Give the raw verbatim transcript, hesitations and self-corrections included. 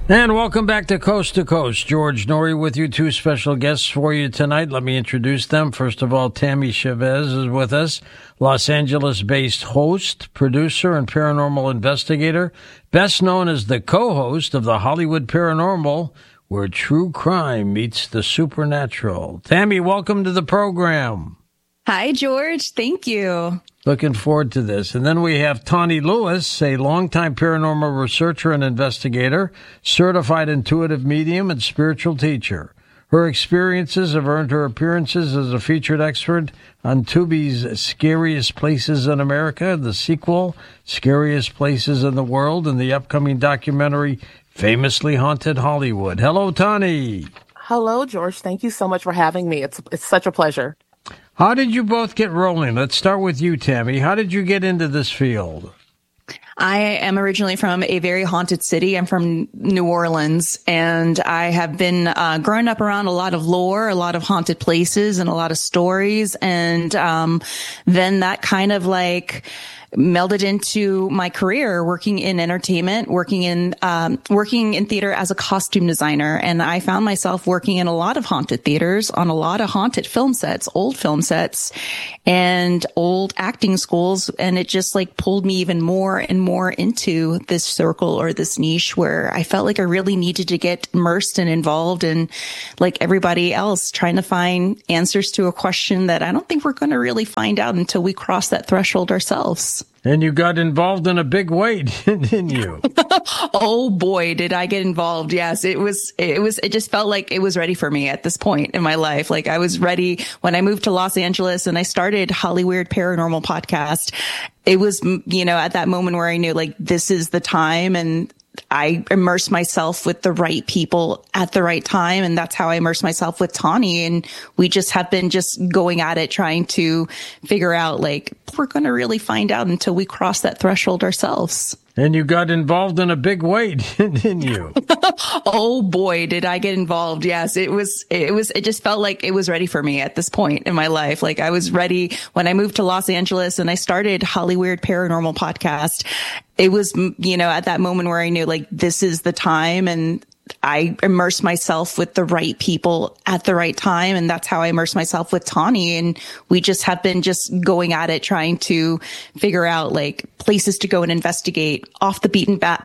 And welcome back to Coast to Coast. George Noory with you. Two special guests for you tonight. Let me introduce them. First of all, Tammy Chavez is with us, Los Angeles-based host, producer, and paranormal investigator, best known as the co-host of the Hollywood Paranormal, where true crime meets the supernatural. Tammy, welcome to the program. Hi, George. Thank you. Looking forward to this. And then we have Tawny Lewis, a longtime paranormal researcher and investigator, certified intuitive medium and spiritual teacher. Her experiences have earned her appearances as a featured expert on Tubi's Scariest Places in America, the sequel, Scariest Places in the World, and the upcoming documentary, Famously Haunted Hollywood. Hello, Tawny. Hello, George. Thank you so much for having me. It's it's such a pleasure. How did you both get rolling? Let's start with you, Tammy. How did you get into this field? I am originally from a very haunted city. I'm from New Orleans, and I have been uh, growing up around a lot of lore, a lot of haunted places, and a lot of stories. And um, then that kind of like melded into my career, working in entertainment, working in um, working in theater as a costume designer. And I found myself working in a lot of haunted theaters, on a lot of haunted film sets, old film sets, and old acting schools. And it just like pulled me even more and more into this circle or this niche where I felt like I really needed to get immersed and involved, and like everybody else, trying to find answers to a question that I don't think we're going to really find out until we cross that threshold ourselves. And you got involved in a big way, didn't you? Oh boy, did I get involved. Yes, it was, it was, it just felt like it was ready for me at this point in my life. Like I was ready when I moved to Los Angeles and I started Hollyweird Paranormal Podcast. It was, you know, at that moment where I knew like this is the time, and I immersed myself with the right people at the right time. And that's how I immersed myself with Tawny. And we just have been just going at it, trying to figure out, like, we're going to really find out until we cross that threshold ourselves. And you got involved in a big way, didn't you? Oh boy, did I get involved. Yes, it was, it was, it just felt like it was ready for me at this point in my life. Like I was ready when I moved to Los Angeles and I started Hollyweird Paranormal Podcast. It was, you know, at that moment where I knew like this is the time, and I immersed myself with the right people at the right time. And that's how I immersed myself with Tawny. And we just have been just going at it, trying to figure out like places to go and investigate, off the beaten